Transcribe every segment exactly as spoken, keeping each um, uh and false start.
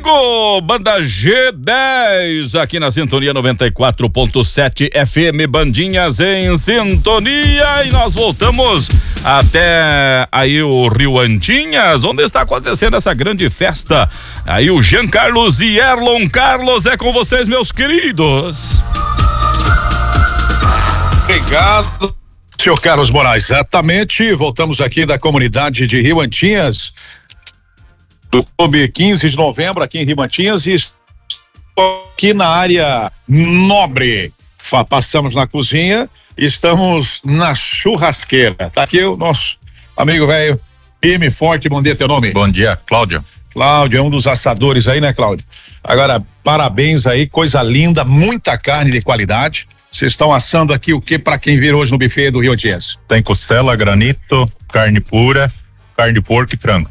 amigo, banda G dez, aqui na Sintonia noventa e quatro ponto sete F M, Bandinhas em Sintonia, e nós voltamos até aí o Rio Antinhas, onde está acontecendo essa grande festa. Aí o Jean Carlos e Erlon Carlos, é com vocês, meus queridos. Obrigado, senhor Carlos Moraes. Exatamente, voltamos aqui da comunidade de Rio Antinhas, do clube quinze de novembro, aqui em Rio Antinhas, e estou aqui na área nobre. Fa- passamos na cozinha, estamos na churrasqueira. Tá aqui o nosso amigo velho, firme, forte. Bom dia, teu nome? Bom dia, Cláudio. Cláudio é um dos assadores aí, né, Cláudio? Agora, parabéns aí, coisa linda, muita carne de qualidade. Vocês estão assando aqui o que para quem vir hoje no buffet do Rio Antinhas? Tem costela, granito, carne pura, carne de porco e frango.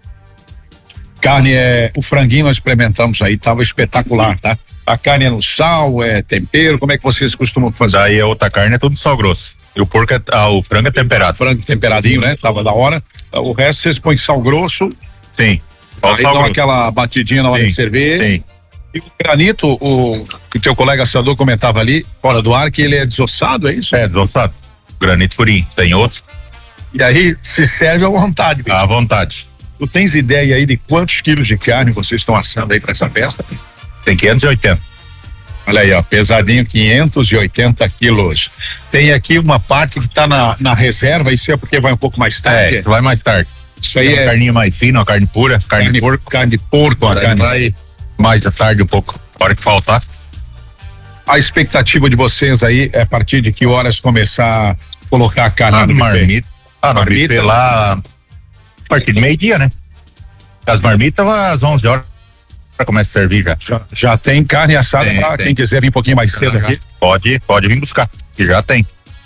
Carne é, o franguinho nós experimentamos aí, tava espetacular, tá? A carne é no sal, é tempero, como é que vocês costumam fazer? Daí a outra carne é tudo sal grosso. E o porco é, ah, o frango é temperado. Frango temperadinho, né? Tava da hora. O resto vocês põem sal grosso. Sim. Só Aí sal dão grosso. aquela batidinha na hora Sim, de servir. Sim. E o granito, o que o teu colega assador comentava ali, fora do ar, que ele é desossado, é isso? É, desossado. Granito purinho, sem osso. E aí se serve à vontade. À vontade. Tu tens ideia aí de quantos quilos de carne vocês estão assando aí para essa festa? Tem quinhentos e oitenta. Olha aí, ó, pesadinho, quinhentos e oitenta quilos. Tem aqui uma parte que tá na, na reserva, isso é porque vai um pouco mais tarde? É, vai mais tarde. Isso aí Tem uma é carninha mais fina, uma carne pura, carne, carne de porco. carne de porco, a Daí carne. vai mais à tarde um pouco, a hora que faltar. A expectativa de vocês aí é a partir de que horas começar a colocar a carne Ah, no no buffet? marmita. Ah, no Marmita? buffet lá, a partir de meio-dia, né? As marmitas às onze horas para começar a servir já. Já, já tem carne assada Tem, para tem. quem quiser vir um pouquinho mais cedo Já. aqui. Pode, pode vir buscar, que já tem.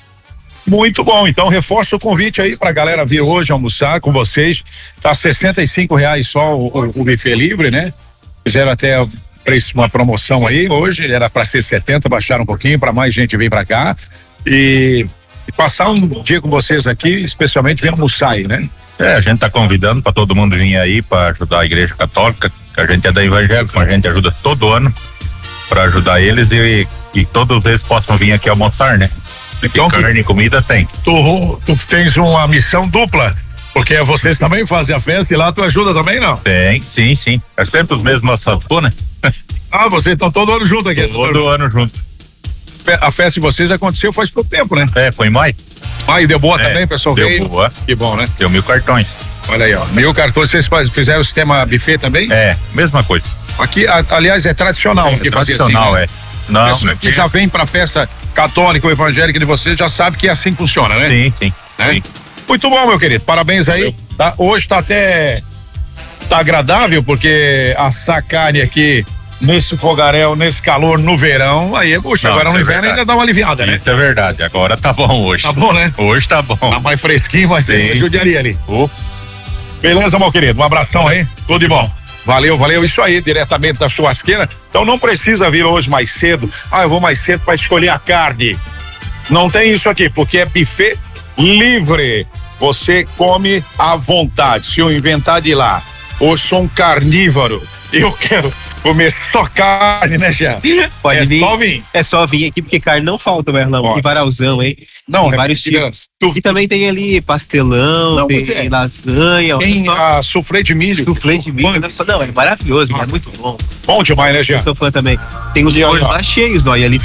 Muito bom, então reforço o convite aí pra galera vir hoje almoçar com vocês. Tá sessenta e cinco reais só o, o, o buffet livre, né? Fizeram até preço, uma promoção aí, hoje era pra ser setenta, baixaram um pouquinho pra mais gente vir pra cá e, e passar um dia com vocês aqui, especialmente vir almoçar aí, né? É, a gente tá convidando para todo mundo vir aí para ajudar a Igreja Católica, que a gente é da evangélica, a gente ajuda todo ano para ajudar eles e, e todos eles possam vir aqui almoçar, né? Então, Porque carne e comida tem. Tu, tu tens uma missão dupla, porque vocês também fazem a festa e lá tu ajuda também, não? Tem, sim, sim. É sempre os mesmos assadores, né? Ah, vocês estão todo ano junto aqui. essa Todo turma. ano junto. A festa de vocês aconteceu faz pouco tempo, né? É, foi em maio. Ah, e deu boa É, também, pessoal? deu veio? boa. Que bom, né? Deu mil cartões. Olha aí, ó. Mil cartões, vocês faz- fizeram o sistema buffet também? É, mesma coisa. Aqui, a- aliás, é tradicional É, que fazer tradicional, assim, né? é. Não, Pessoa que não já vem pra festa católica ou evangélica de vocês já sabe que assim funciona, né? Sim, sim. Né? sim. Muito bom, meu querido. Parabéns aí. Valeu. Tá? Hoje tá até tá agradável, porque assar carne aqui nesse fogaréu, nesse calor no verão, aí, puxa, Não, agora isso no é inverno verdade. ainda dá uma aliviada, né? Isso é verdade. Agora tá bom hoje. Tá bom, né? Hoje tá bom. Tá mais fresquinho, mas Sim. tem judiaria ali. Oh, Beleza, meu querido? Um abração aí. Tudo de bom. Valeu, valeu. Isso aí, diretamente da churrasqueira. Então não precisa vir hoje mais cedo. Ah, eu vou mais cedo para escolher a carne. Não tem isso aqui, porque é buffet livre. Você come à vontade. Se eu inventar de ir lá, ou sou um carnívoro, eu quero comer só carne, né, Jean? Pode é vir. só vir. É só vir aqui, porque carne não falta, Merlão. Ó. Tem varalzão, hein? Não, Tem é vários digamos, tipos. E também tem ali pastelão, Não, tem você- lasanha. Tem ó, a soufflé de milho. soufflé de milho. Não, não, é maravilhoso, é muito bom. Bom demais, né, Jean? Sou fã também. Tem os E aí, molhos ó. lá cheios, ó, e ali